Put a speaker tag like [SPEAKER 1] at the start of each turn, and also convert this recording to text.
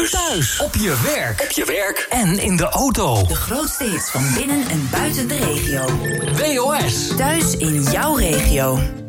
[SPEAKER 1] thuis, op je werk en in de auto.
[SPEAKER 2] De grootste hits van binnen en buiten de regio.
[SPEAKER 1] WOS.
[SPEAKER 2] Thuis in jouw regio.